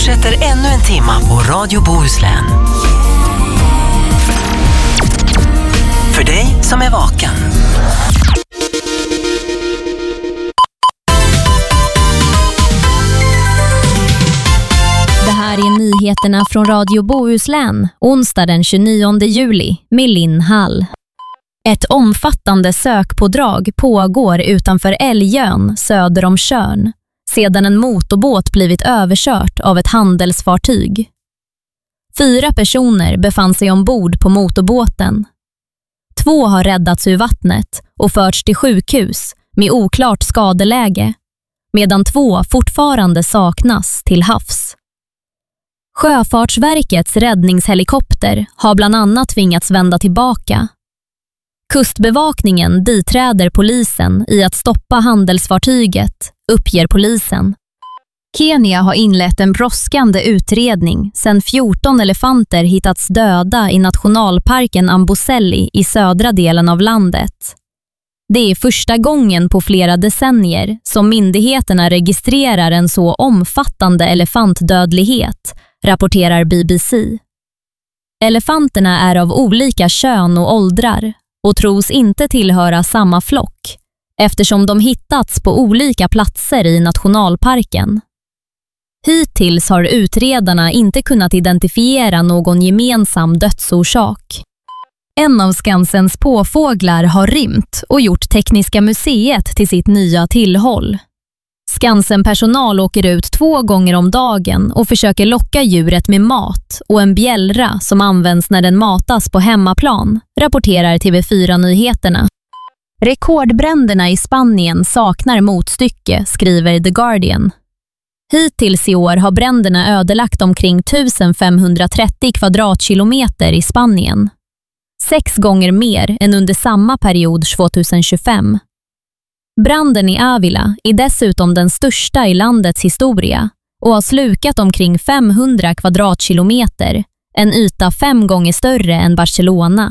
fortsätter ännu en timma på Radio Bohuslän. För dig som är vaken. Det här är nyheterna från Radio Bohuslän, onsdag den 29 juli med Linn Hall. Ett omfattande sökpådrag pågår utanför Älgön söder om Tjörn sedan en motorbåt blivit överkört av ett handelsfartyg. 4 personer befann sig ombord på motorbåten. 2 har räddats ur vattnet och förts till sjukhus med oklart skadeläge, medan 2 fortfarande saknas till havs. Sjöfartsverkets räddningshelikopter har bland annat tvingats vända tillbaka. Kustbevakningen diträder polisen i att stoppa handelsfartyget, uppger polisen. Kenya har inlett en brådskande utredning sedan 14 elefanter hittats döda i nationalparken Amboseli i södra delen av landet. Det är första gången på flera decennier som myndigheterna registrerar en så omfattande elefantdödlighet, rapporterar BBC. Elefanterna är av olika kön och åldrar och tros inte tillhöra samma flock, eftersom de hittats på olika platser i nationalparken. Hittills har utredarna inte kunnat identifiera någon gemensam dödsorsak. En av Skansens påfåglar har rymt och gjort Tekniska museet till sitt nya tillhåll. Skansen-personal åker ut 2 gånger om dagen och försöker locka djuret med mat och en bjällra som används när den matas på hemmaplan, rapporterar TV4-nyheterna. Rekordbränderna i Spanien saknar motstycke, skriver The Guardian. Hittills i år har bränderna ödelagt omkring 1530 kvadratkilometer i Spanien. 6 gånger mer än under samma period 2025. Branden i Ávila är dessutom den största i landets historia och har slukat omkring 500 kvadratkilometer, en yta 5 gånger större än Barcelona.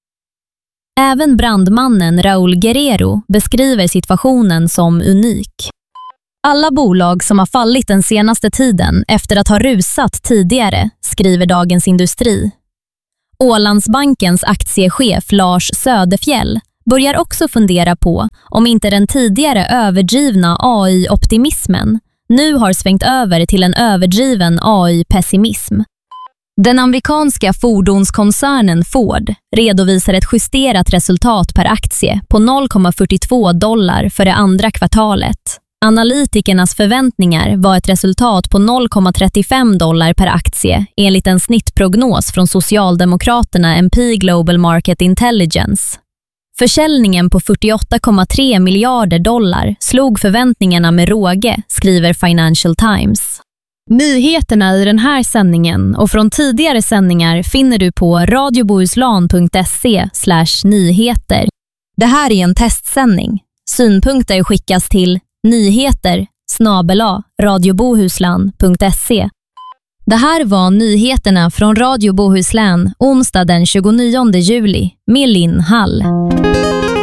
Även brandmannen Raúl Guerrero beskriver situationen som unik. Alla bolag som har fallit den senaste tiden efter att ha rusat tidigare, skriver Dagens Industri. Ålandsbankens aktiechef Lars Söderfjell börjar också fundera på om inte den tidigare överdrivna AI-optimismen nu har svängt över till en överdriven AI-pessimism. Den amerikanska fordonskoncernen Ford redovisar ett justerat resultat per aktie på $0,42 för det andra kvartalet. Analytikernas förväntningar var ett resultat på $0,35 per aktie enligt en snittprognos från Socialdemokraterna MP Global Market Intelligence. Försäljningen på $48,3 miljarder slog förväntningarna med råge, skriver Financial Times. Nyheterna i den här sändningen och från tidigare sändningar finner du på radiobohuslän.se/nyheter. Det här är en testsändning. Synpunkter skickas till nyheter@radiobohuslän.se. Det här var nyheterna från Radio Bohuslän onsdag den 29 juli med Linn Hall.